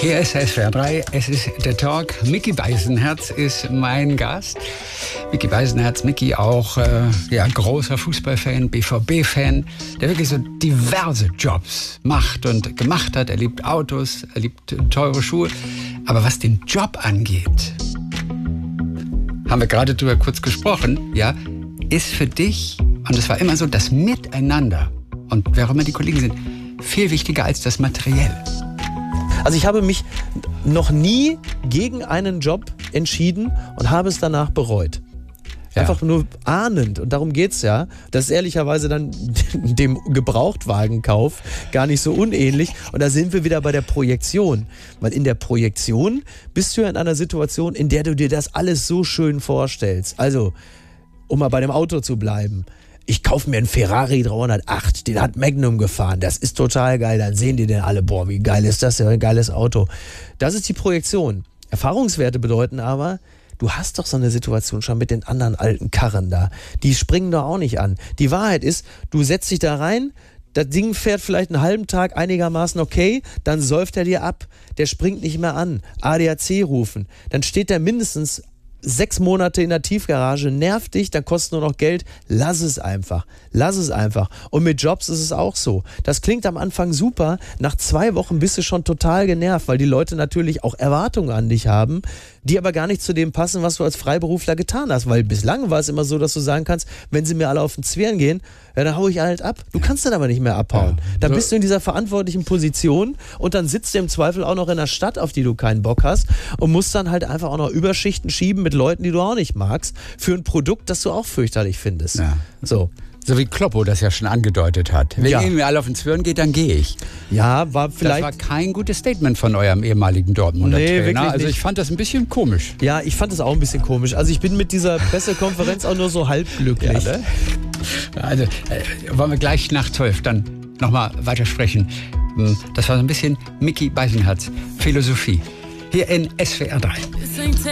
Hier ist SWR 3, es ist der Talk. Micky Beisenherz ist mein Gast. Micky Beisenherz, Micky auch großer Fußballfan, BVB-Fan, der wirklich so diverse Jobs macht und gemacht hat. Er liebt Autos, er liebt teure Schuhe. Aber was den Job angeht, haben wir gerade drüber kurz gesprochen, ja, ist für dich, und es war immer so, das Miteinander, und wer auch immer die Kollegen sind, viel wichtiger als das Materiell. Also ich habe mich noch nie gegen einen Job entschieden und habe es danach bereut. Ja. Einfach nur ahnend. Und darum geht's ja. Das ist ehrlicherweise dann dem Gebrauchtwagenkauf gar nicht so unähnlich. Und da sind wir wieder bei der Projektion. Weil in der Projektion bist du ja in einer Situation, in der du dir das alles so schön vorstellst. Also, um mal bei dem Auto zu bleiben. Ich kaufe mir einen Ferrari 308, den hat Magnum gefahren, das ist total geil, dann sehen die den alle, boah, wie geil ist das, ein geiles Auto. Das ist die Projektion. Erfahrungswerte bedeuten aber, du hast doch so eine Situation schon mit den anderen alten Karren da, die springen doch auch nicht an. Die Wahrheit ist, du setzt dich da rein, das Ding fährt vielleicht einen halben Tag einigermaßen okay, dann säuft er dir ab, der springt nicht mehr an, ADAC rufen, dann steht der mindestens 6 Monate in der Tiefgarage, nervt dich, dann kostet nur noch Geld, lass es einfach. Und mit Jobs ist es auch so. Das klingt am Anfang super, nach 2 Wochen bist du schon total genervt, weil die Leute natürlich auch Erwartungen an dich haben, die aber gar nicht zu dem passen, was du als Freiberufler getan hast, weil bislang war es immer so, dass du sagen kannst, wenn sie mir alle auf den Zwirn gehen, ja, dann hau ich halt ab. Du kannst dann aber nicht mehr abhauen. Ja. Dann bist du in dieser verantwortlichen Position und dann sitzt du im Zweifel auch noch in einer Stadt, auf die du keinen Bock hast und musst dann halt einfach auch noch Überschichten schieben mit Leuten, die du auch nicht magst, für ein Produkt, das du auch fürchterlich findest. Ja. So wie Kloppo das ja schon angedeutet hat. Wenn ihr alle auf den Zwirn geht, dann gehe ich. Ja, war vielleicht... Das war kein gutes Statement von eurem ehemaligen Dortmunder Trainer. Also ich fand das ein bisschen komisch. Ja, ich fand das auch ein bisschen komisch. Also ich bin mit dieser Pressekonferenz auch nur so halb glücklich. Ja, ne? Also wollen wir gleich nach 12 dann nochmal weitersprechen. Das war so ein bisschen Micky Beisenherz, Philosophie. Hier in SWR 3.